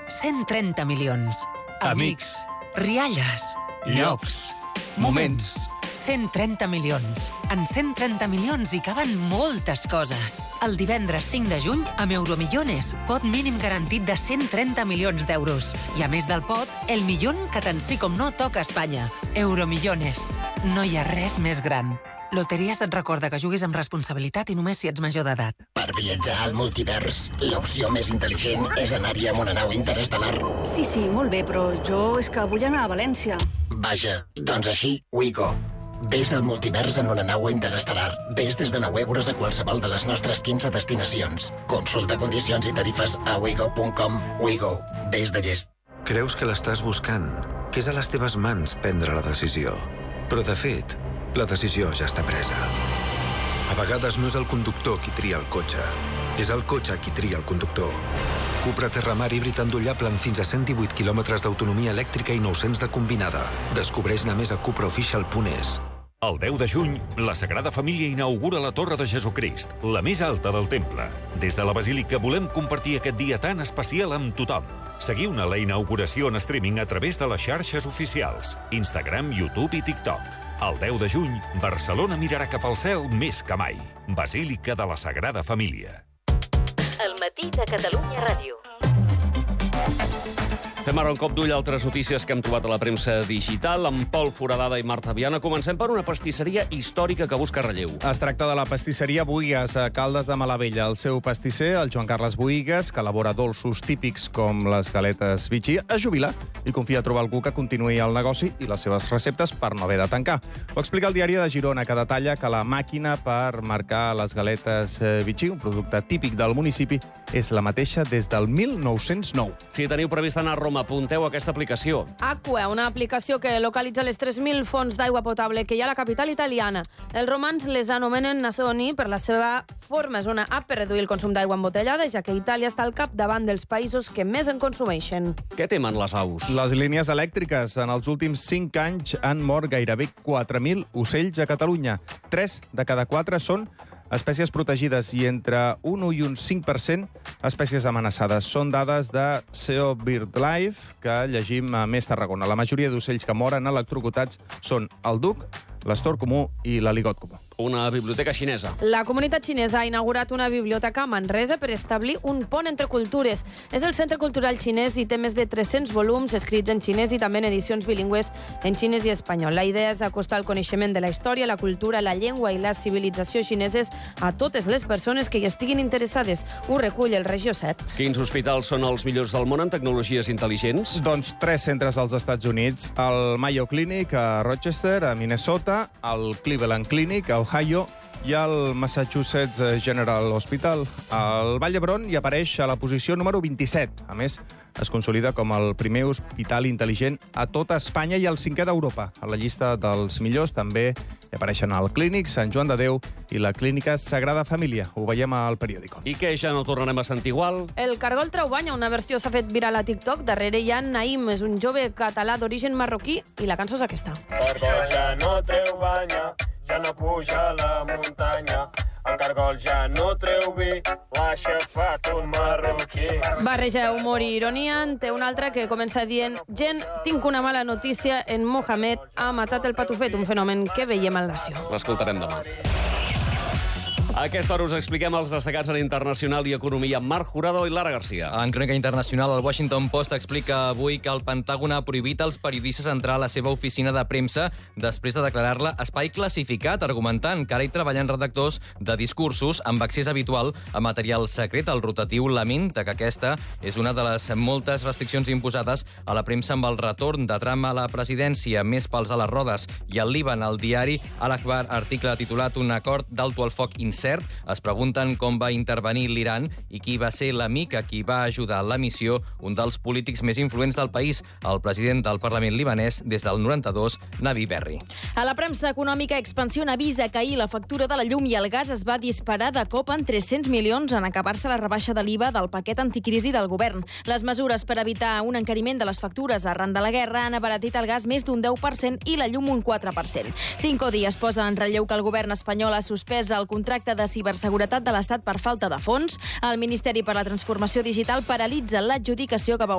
130 milions. Amics. Rialles. Llocs. Moments. 130 milions. En 130 milions hi caben moltes coses. El divendres 5 de juny, amb Euromillones, pot mínim garantit de 130 milions d'euros. I a més del pot, el millón que tant sí com no toca a Espanya. Euromillones. No hi ha res més gran. Loteries et recorda que juguis amb responsabilitat i només si ets major d'edat. Per viatjar al multivers, l'opció més intel·ligent és anar-hi amb una nau interestel·lar. Sí, molt bé, però jo és que vull anar a València. Vaja, doncs així, Wigo. Ves al multivers en una nau interestel·lar. Ves des de 9 euros a qualsevol de les nostres 15 destinacions. Consulta condicions i tarifes a wigo.com. Wigo. Ves de llest. Creus que l'estàs buscant, que és a les teves mans prendre la decisió. Però, de fet, la decisió ja està presa. A vegades no és el conductor qui tria el cotxe, és el cotxe qui tria el conductor. Cupra Terramar híbrid endollable amb fins a 118 km d'autonomia elèctrica i 900 de combinada. Descobreix-ne més a cupraofficial.es. El 10 de juny, la Sagrada Família inaugura la Torre de Jesucrist, la més alta del temple. Des de la Basílica volem compartir aquest dia tan especial amb tothom. Seguiu-ne la inauguració en streaming a través de les xarxes oficials, Instagram, YouTube i TikTok. El 10 de juny, Barcelona mirarà cap al cel més que mai. Basílica de la Sagrada Família. El matí de Catalunya Ràdio. Fem ara un cop d'ull a altres notícies que hem trobat a la premsa digital. Amb Pol Foradada i Marta Viana comencem per una pastisseria històrica que busca relleu. Es tracta de la pastisseria Boïgues, a Caldes de Malavella. El seu pastisser, el Joan Carles Boïgues, que elabora dolços típics com les galetes Vichy, es jubila i confia trobar algú que continuï el negoci i les seves receptes per no haver de tancar. Ho explica el diari de Girona, que detalla que la màquina per marcar les galetes Vichy, un producte típic del municipi, és la mateixa des del 1909. Si teniu previst anar a Roma, apunteu aquesta aplicació. Aqua, una aplicació que localitza les 3.000 fonts d'aigua potable que hi ha a la capital italiana. Els romans les anomenen Nasoni per la seva forma. És una app per reduir el consum d'aigua embotellada, ja que Itàlia està al capdavant dels països que més en consumeixen. Què temen les aus? Les línies elèctriques. En els últims 5 anys han mort gairebé 4.000 ocells a Catalunya. 3 de cada 4 són espècies protegides i entre un 1 i un 5% espècies amenaçades. Són dades de SEO BirdLife que llegim a Més Tarragona. La majoria d'ocells que moren electrocutats són el duc, l'astor comú i l'aligot comú. Una biblioteca xinesa. La comunitat xinesa ha inaugurat una biblioteca a Manresa per establir un pont entre cultures. És el Centre Cultural Xinès i té més de 300 volums escrits en xinès i també en edicions bilingües en xinès i espanyol. La idea és acostar el coneixement de la història, la cultura, la llengua i la civilització xineses a totes les persones que hi estiguin interessades. Ho recull el Regió 7. Quins hospitals són els millors del món en tecnologies intel·ligents? Doncs 3 centres als Estats Units. El Mayo Clinic a Rochester, a Minnesota, el Cleveland Clinic a Ohio i el Massachusetts General Hospital. El Vall d'Hebron hi apareix a la posició número 27. A més, es consolida com el primer hospital intel·ligent a tota Espanya i el 5è d'Europa. A la llista dels millors també hi apareixen el Clínic Sant Joan de Déu i la Clínica Sagrada Família. Ho veiem al periòdico. I què, ja no tornarem a sentir igual? El cargol treu banya, una versió s'ha fet viral a TikTok. Darrere hi ha Naïm, és un jove català d'origen marroquí, i la cançó és aquesta. Cargol ja no treu banya, ja no puja a la muntanya. El cargol ja no treu vi, l'ha aixafat un marroquí. Barreja humor i ironia. Té una altra que comença dient: gent, tinc una mala notícia, en Mohamed ha matat el patufet, un fenomen que veiem al Nació. L'escoltarem demà. A aquesta hora us expliquem els destacats en internacional i economia amb Marc Jurado i Lara Garcia. En crònica internacional, el Washington Post explica avui que el Pentàgon ha prohibit als periodistes entrar a la seva oficina de premsa després de declarar-la espai classificat, argumentant que ara hi treballen redactors de discursos amb accés habitual a material secret. El rotatiu lamenta que aquesta és una de les moltes restriccions imposades a la premsa amb el retorn de Trump a la presidència. Més pals a les rodes i el Líban, al diari Al-Akhbar, article titulat Un acord d'alto al foc incert. Es pregunten com va intervenir l'Iran i qui va ser l'amic a qui va ajudar la missió, un dels polítics més influents del país, el president del Parlament libanès des del 92, Navi Berri. A la premsa econòmica, Expansión avisa que ahir la factura de la llum i el gas es va disparar de cop en 300 milions en acabar-se la rebaixa de l'IVA del paquet anticrisi del govern. Les mesures per evitar un encariment de les factures arran de la guerra han abaratit el gas més d'un 10% i la llum un 4%. Cinco Días posa en relleu que el govern espanyol ha suspès el contracte de ciberseguretat de l'Estat per falta de fons. El Ministeri per la Transformació Digital paralitza l'adjudicació que va